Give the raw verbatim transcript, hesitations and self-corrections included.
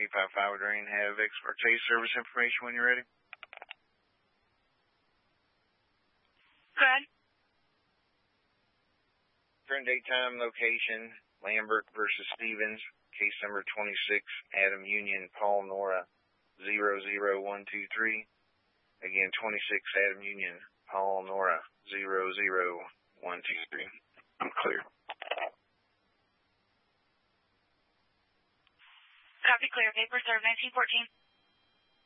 eight five five with Rain. Have expert taste service information when you're ready. Good. Current date, time, location, Lambert versus Stevens. Case number twenty-six, Adam Union, Paul Nora, zero zero one two three. Again, twenty-six, Adam Union, Paul Nora, zero zero one two three. I'm clear. Copy clear. Paper served nineteen fourteen.